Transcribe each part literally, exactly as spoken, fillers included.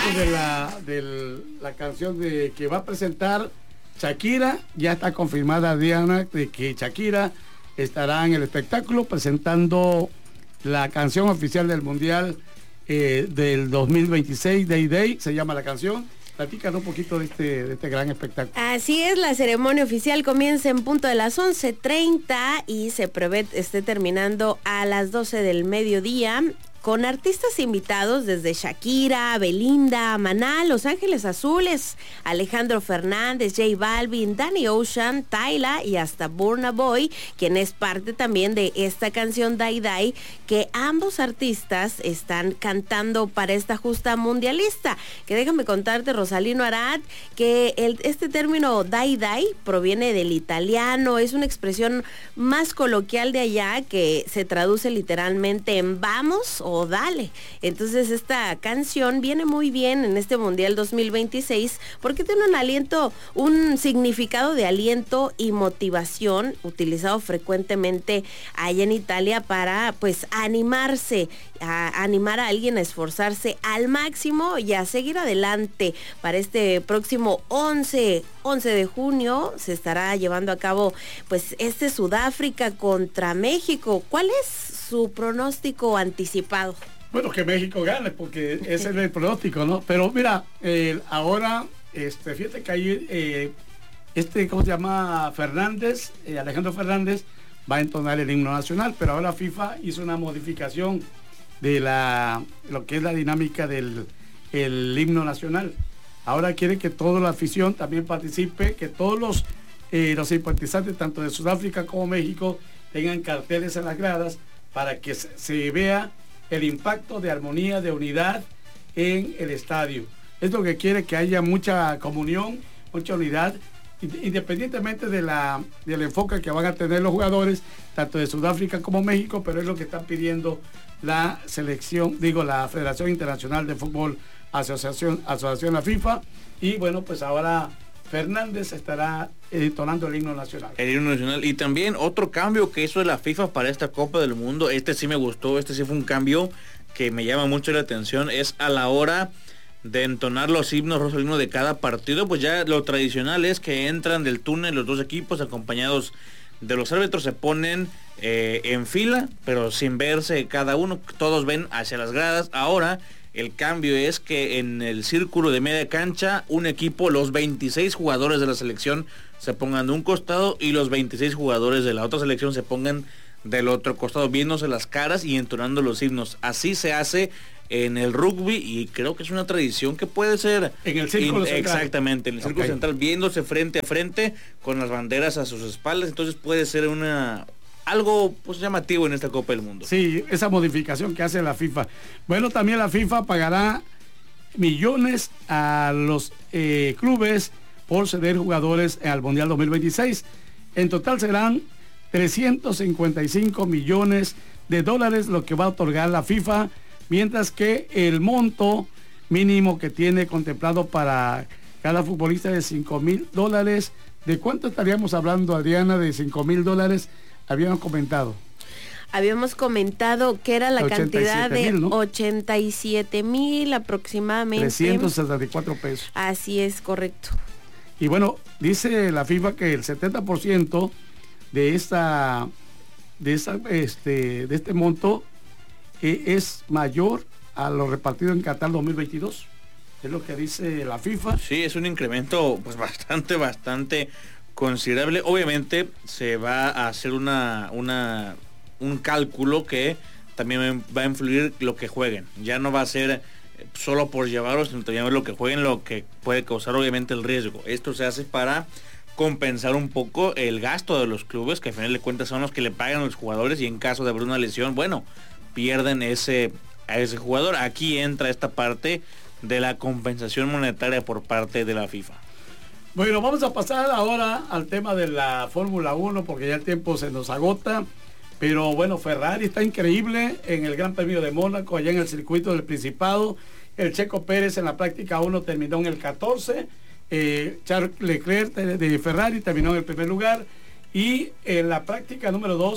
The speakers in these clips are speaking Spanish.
esto de la, de la canción de que va a presentar Shakira. Ya está confirmada, Diana, de que Shakira estará en el espectáculo presentando la canción oficial del Mundial eh, del dos mil veintiséis, Day Day, se llama la canción. Platícanos un poquito de este, de este gran espectáculo. Así es, la ceremonia oficial comienza en punto de las once treinta y se prevé esté terminando a las doce del mediodía, con artistas invitados desde Shakira, Belinda, Maná, Los Ángeles Azules, Alejandro Fernández, J Balvin, Danny Ocean, Tyla y hasta Burna Boy, quien es parte también de esta canción Die Die, que ambos artistas están cantando para esta justa mundialista. Que déjame contarte, Rosalino Arad, que el, este término Die Die proviene del italiano, es una expresión más coloquial de allá que se traduce literalmente en vamos o o dale. Entonces esta canción viene muy bien en este Mundial dos mil veintiséis porque tiene un aliento, un significado de aliento y motivación utilizado frecuentemente allá en Italia para pues animarse, a animar a alguien a esforzarse al máximo y a seguir adelante. Para este próximo once de junio se estará llevando a cabo pues este Sudáfrica contra México. ¿Cuál es su pronóstico anticipado? Bueno, que México gane, porque ese es el pronóstico, ¿no? Pero mira, eh, ahora, este, fíjate que ahí, eh, este, ¿cómo se llama? Fernández, eh, Alejandro Fernández, va a entonar el himno nacional, pero ahora FIFA hizo una modificación de la, lo que es la dinámica del el himno nacional. Ahora quiere que toda la afición también participe, que todos los, eh, los simpatizantes, tanto de Sudáfrica como México, tengan carteles en las gradas, para que se vea el impacto de armonía, de unidad en el estadio. Es lo que quiere, que haya mucha comunión, mucha unidad, independientemente de la, del enfoque que van a tener los jugadores, tanto de Sudáfrica como México, pero es lo que están pidiendo la selección, digo, la Federación Internacional de Fútbol, Asociación, Asociación la FIFA, y bueno, pues ahora Fernández estará entonando el himno nacional. El himno nacional. Y también otro cambio que hizo la FIFA para esta Copa del Mundo, este sí me gustó, este sí fue un cambio que me llama mucho la atención, es a la hora de entonar los himnos rosalinos de cada partido, pues ya lo tradicional es que entran del túnel los dos equipos acompañados de los árbitros, se ponen eh, en fila, pero sin verse cada uno, todos ven hacia las gradas. Ahora el cambio es que en el círculo de media cancha, un equipo, los veintiséis jugadores de la selección se pongan de un costado y los veintiséis jugadores de la otra selección se pongan del otro costado, viéndose las caras y entonando los himnos. Así se hace en el rugby y creo que es una tradición que puede ser en el círculo in, central. Exactamente, en el círculo okay. central, viéndose frente a frente con las banderas a sus espaldas. Entonces puede ser una... algo pues llamativo en esta Copa del Mundo. Sí, esa modificación que hace la FIFA. Bueno, también la FIFA pagará millones a los eh, clubes por ceder jugadores al Mundial dos mil veintiséis. En total serán trescientos cincuenta y cinco millones de dólares lo que va a otorgar la FIFA, mientras que el monto mínimo que tiene contemplado para cada futbolista es de cinco mil dólares. ¿De cuánto estaríamos hablando, Adriana, de cinco mil dólares? Habíamos comentado. Habíamos comentado que era la cantidad de ¿no? ochenta y siete mil aproximadamente. trescientos setenta y cuatro pesos. Así es, correcto. Y bueno, dice la FIFA que el setenta por ciento de esta, de esa, este, de este monto eh, es mayor a lo repartido en Qatar dos mil veintidós. Es lo que dice la FIFA. Sí, es un incremento pues bastante, bastante considerable. Obviamente se va a hacer una, una un cálculo que también va a influir lo que jueguen. Ya no va a ser solo por llevarlos, sino también lo que jueguen, lo que puede causar obviamente el riesgo. Esto se hace para compensar un poco el gasto de los clubes, que al final de cuentas son los que le pagan a los jugadores, y en caso de haber una lesión, bueno, pierden ese a ese jugador. Aquí entra esta parte de la compensación monetaria por parte de la FIFA. Bueno, vamos a pasar ahora al tema de la Fórmula uno, porque ya el tiempo se nos agota. Pero bueno, Ferrari está increíble en el Gran Premio de Mónaco, allá en el circuito del Principado. El Checo Pérez en la práctica uno terminó en el catorce. Eh, Charles Leclerc de, de Ferrari terminó en el primer lugar. Y en la práctica número dos,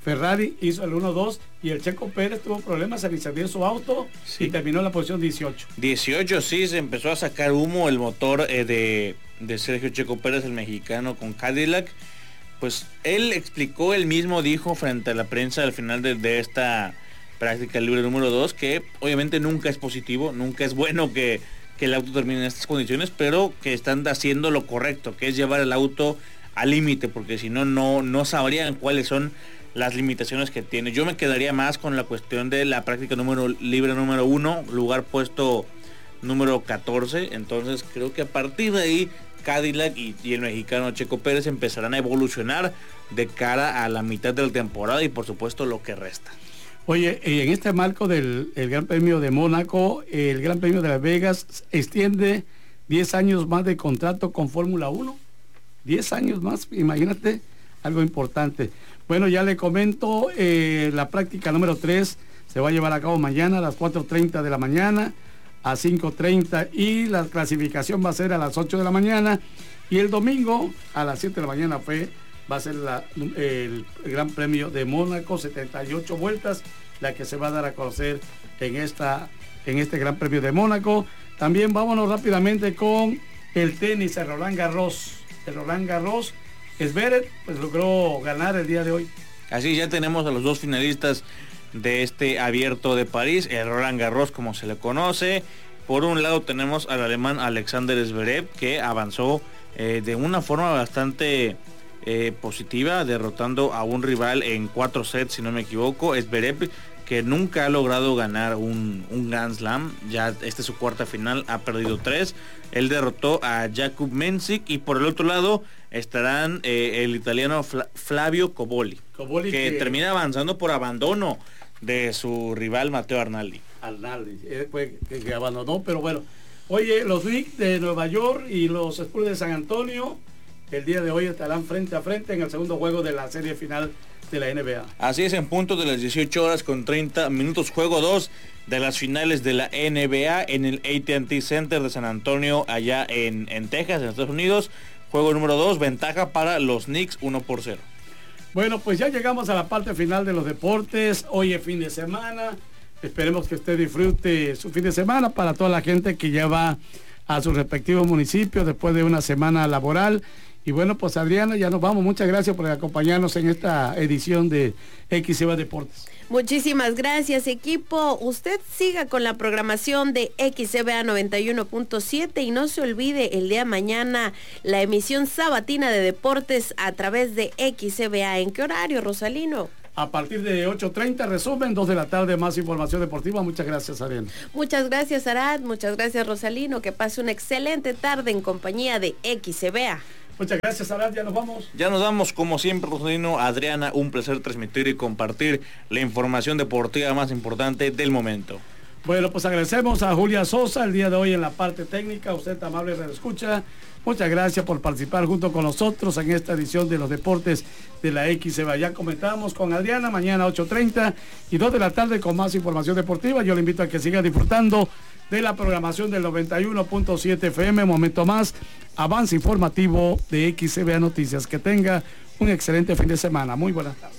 Ferrari hizo el uno dos y el Checo Pérez tuvo problemas al incendiar su auto sí. y terminó en la posición dieciocho. dieciocho, sí, se empezó a sacar humo el motor eh, de, de Sergio Checo Pérez, el mexicano, con Cadillac. Pues él explicó, él mismo dijo frente a la prensa al final de, de esta práctica libre número dos, que obviamente nunca es positivo, nunca es bueno que, que el auto termine en estas condiciones, pero que están haciendo lo correcto, que es llevar el auto al límite, porque si no, no, no sabrían cuáles son las limitaciones que tiene. Yo me quedaría más con la cuestión de la práctica número libre número uno, lugar puesto número catorce. Entonces creo que a partir de ahí Cadillac y, y el mexicano Checo Pérez empezarán a evolucionar de cara a la mitad de la temporada y por supuesto lo que resta. Oye, en este marco del el Gran Premio de Mónaco, el Gran Premio de Las Vegas extiende diez años más de contrato con Fórmula uno. diez años más, imagínate, algo importante. Bueno, ya le comento, eh, la práctica número tres se va a llevar a cabo mañana a las cuatro treinta de la mañana a cinco treinta y la clasificación va a ser a las ocho de la mañana y el domingo a las siete de la mañana fue, va a ser la, el, el Gran Premio de Mónaco, setenta y ocho vueltas, la que se va a dar a conocer en, esta, en este Gran Premio de Mónaco. También vámonos rápidamente con el tenis, el Roland Garros. El Roland Garros, Zverev pues logró ganar el día de hoy. Así ya tenemos a los dos finalistas de este abierto de París, el Roland Garros como se le conoce. Por un lado tenemos al alemán Alexander Zverev, que avanzó eh, de una forma bastante eh, positiva, derrotando a un rival en cuatro sets, si no me equivoco. Zverev, que nunca ha logrado ganar un, un Grand Slam, ya esta es su cuarta final, ha perdido tres. Él derrotó a Jakub Mensik y por el otro lado estarán eh, el italiano Fla- Flavio Cobolli, Cobolli que, que termina avanzando por abandono de su rival Matteo Arnaldi. Arnaldi, eh, pues, que, que abandonó, pero bueno. Oye, los Knicks de Nueva York y los Spurs de San Antonio el día de hoy estarán frente a frente en el segundo juego de la serie final de la N B A. Así es, en punto de las dieciocho horas con treinta minutos, juego dos de las finales de la N B A en el A T and T Center de San Antonio, allá en, en Texas, en Estados Unidos. Juego número dos, ventaja para los Knicks, uno por cero. Bueno, pues ya llegamos a la parte final de los deportes. Hoy es fin de semana. Esperemos que usted disfrute su fin de semana. Para toda la gente que ya va a sus respectivos municipios después de una semana laboral. Y bueno, pues Adriana, ya nos vamos. Muchas gracias por acompañarnos en esta edición de X C B A Deportes. Muchísimas gracias, equipo. Usted siga con la programación de X C B A noventa y uno punto siete y no se olvide el día de mañana la emisión sabatina de deportes a través de X C B A. ¿En qué horario, Rosalino? A partir de ocho treinta, resumen, dos de la tarde, más información deportiva. Muchas gracias, Adriana. Muchas gracias, Arad. Muchas gracias, Rosalino. Que pase una excelente tarde en compañía de X C B A. Muchas gracias, Arad, ya nos vamos. Ya nos vamos, como siempre, Rosalino, Adriana, un placer transmitir y compartir la información deportiva más importante del momento. Bueno, pues agradecemos a Julia Sosa el día de hoy en la parte técnica, usted amable redescucha. Muchas gracias por participar junto con nosotros en esta edición de los deportes de la X C B A. Ya comentamos con Adriana, mañana ocho treinta y dos de la tarde con más información deportiva. Yo le invito a que siga disfrutando de la programación del noventa y uno punto siete F M. Momento más, avance informativo de X C B A Noticias. Que tenga un excelente fin de semana. Muy buenas tardes.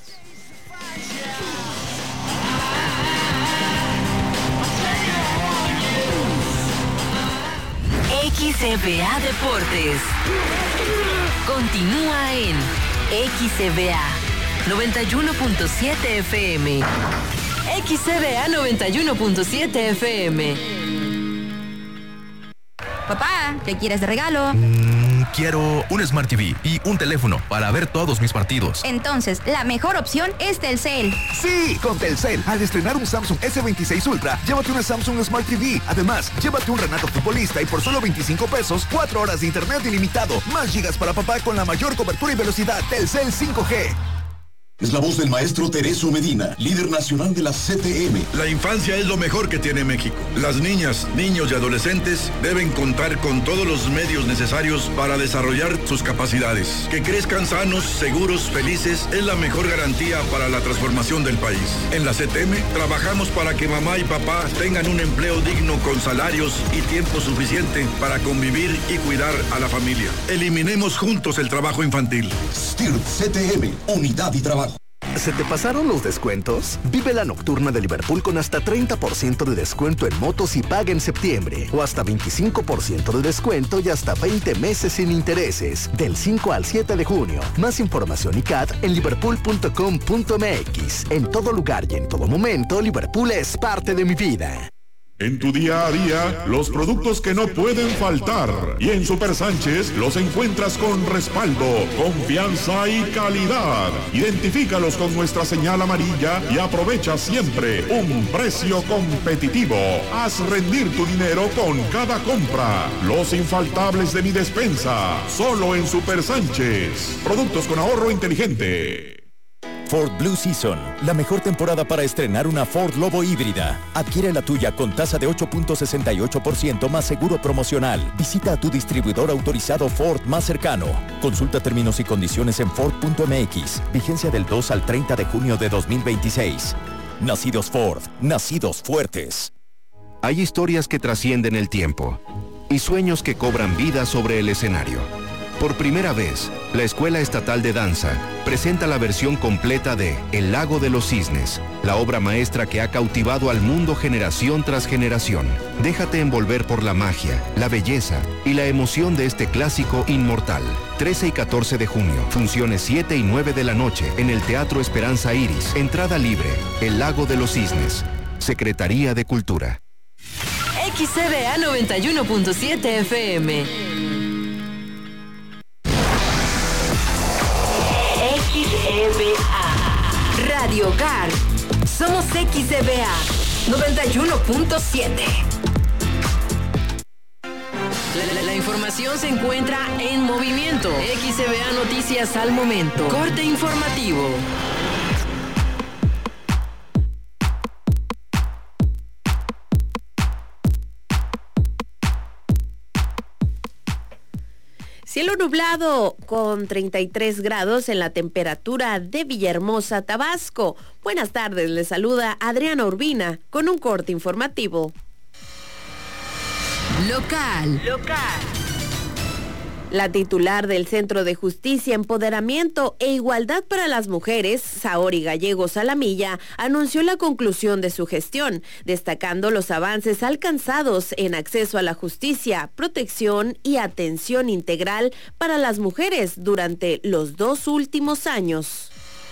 X C B A Deportes continúa en X C B A noventa y uno punto siete F M. X C B A noventa y uno punto siete F M. Papá, ¿qué quieres de regalo? Mm, quiero un Smart T V y un teléfono para ver todos mis partidos. Entonces, la mejor opción es Telcel. Sí, con Telcel, al estrenar un Samsung S veintiséis Ultra, llévate una Samsung Smart T V. Además, llévate un Renato Futbolista y por solo veinticinco pesos, cuatro horas de internet ilimitado, más gigas para papá con la mayor cobertura y velocidad. Telcel cinco G. Es la voz del maestro Tereso Medina, líder nacional de la C T M. La infancia es lo mejor que tiene México. Las niñas, niños y adolescentes deben contar con todos los medios necesarios para desarrollar sus capacidades. Que crezcan sanos, seguros, felices es la mejor garantía para la transformación del país. En la C T M trabajamos para que mamá y papá tengan un empleo digno con salarios y tiempo suficiente para convivir y cuidar a la familia. Eliminemos juntos el trabajo infantil. S T I R C T M, unidad y trabajo. ¿Se te pasaron los descuentos? Vive la nocturna de Liverpool con hasta treinta por ciento de descuento en motos y paga en septiembre. O hasta veinticinco por ciento de descuento y hasta veinte meses sin intereses. Del cinco al siete de junio. Más información y C A T en liverpool punto com punto m x. En todo lugar y en todo momento, Liverpool es parte de mi vida. En tu día a día, los productos que no pueden faltar. Y en Super Sánchez los encuentras con respaldo, confianza y calidad. Identifícalos con nuestra señal amarilla y aprovecha siempre un precio competitivo. Haz rendir tu dinero con cada compra. Los infaltables de mi despensa, solo en Super Sánchez. Productos con ahorro inteligente. Ford Blue Season, la mejor temporada para estrenar una Ford Lobo híbrida. Adquiere la tuya con tasa de ocho punto sesenta y ocho por ciento más seguro promocional. Visita a tu distribuidor autorizado Ford más cercano. Consulta términos y condiciones en Ford punto m x. Vigencia del dos al treinta de junio de dos mil veintiséis. Nacidos Ford, nacidos fuertes. Hay historias que trascienden el tiempo y sueños que cobran vida sobre el escenario. Por primera vez, la Escuela Estatal de Danza presenta la versión completa de El Lago de los Cisnes, la obra maestra que ha cautivado al mundo generación tras generación. Déjate envolver por la magia, la belleza y la emoción de este clásico inmortal. trece y catorce de junio, funciones siete y nueve de la noche en el Teatro Esperanza Iris. Entrada libre, El Lago de los Cisnes, Secretaría de Cultura. X C B A noventa y uno punto siete F M. X E B A Radio Hogar. Somos X E B A noventa y uno punto siete. La, la, la información se encuentra en movimiento. X E B A Noticias al momento. Corte informativo. Cielo nublado con treinta y tres grados en la temperatura de Villahermosa, Tabasco. Buenas tardes, les saluda Adriana Urbina con un corte informativo. Local. Local. La titular del Centro de Justicia, Empoderamiento e Igualdad para las Mujeres, Saori Gallegos Alamilla, anunció la conclusión de su gestión, destacando los avances alcanzados en acceso a la justicia, protección y atención integral para las mujeres durante los dos últimos años.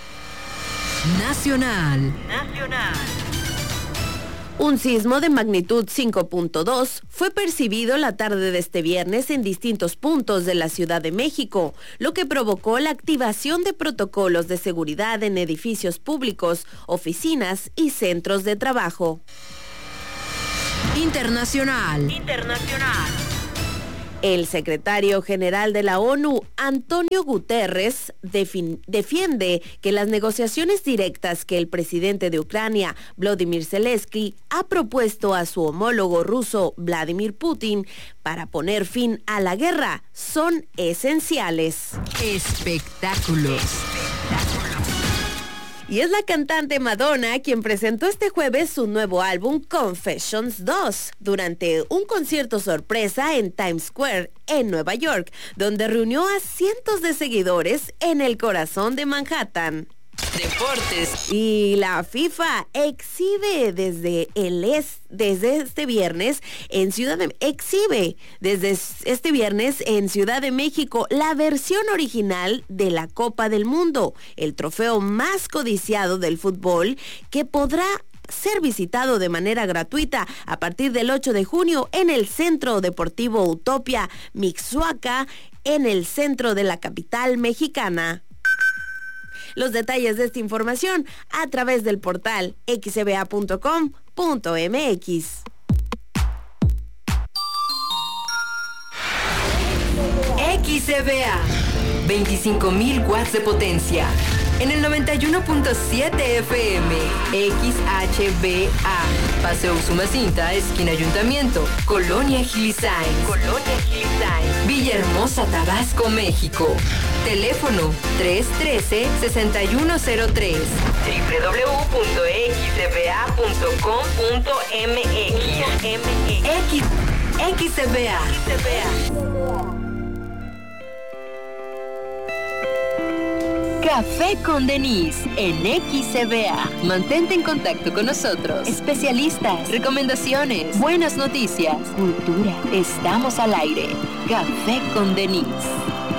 Nacional. Nacional. Un sismo de magnitud cinco punto dos fue percibido la tarde de este viernes en distintos puntos de la Ciudad de México, lo que provocó la activación de protocolos de seguridad en edificios públicos, oficinas y centros de trabajo. Internacional. Internacional. El secretario general de la ONU, Antonio Guterres, defiende que las negociaciones directas que el presidente de Ucrania, Volodymyr Zelensky, ha propuesto a su homólogo ruso, Vladimir Putin, para poner fin a la guerra, son esenciales. Espectáculos. Y es la cantante Madonna quien presentó este jueves su nuevo álbum Confessions dos durante un concierto sorpresa en Times Square, en Nueva York, donde reunió a cientos de seguidores en el corazón de Manhattan. Deportes. Y la FIFA exhibe desde el es, desde este viernes en Ciudad de exhibe desde este viernes en Ciudad de México la versión original de la Copa del Mundo, el trofeo más codiciado del fútbol, que podrá ser visitado de manera gratuita a partir del ocho de junio en el Centro Deportivo Utopia Mixhuaca, en el centro de la capital mexicana. Los detalles de esta información a través del portal x e b a punto com punto m x. X E B A, veinticinco mil watts de potencia. En el noventa y uno punto siete F M, X H B A, Paseo Usumacinta, esquina Ayuntamiento, Colonia Gilisain, Colonia Gilisain, Villahermosa, Tabasco, México. Teléfono tres uno tres, seis uno cero tres, doble u doble u doble u punto x e b a punto com punto m x. X, X E B A. Café con Denise en X C B A. Mantente en contacto con nosotros. Especialistas, recomendaciones, buenas noticias, cultura. Estamos al aire. Café con Denise.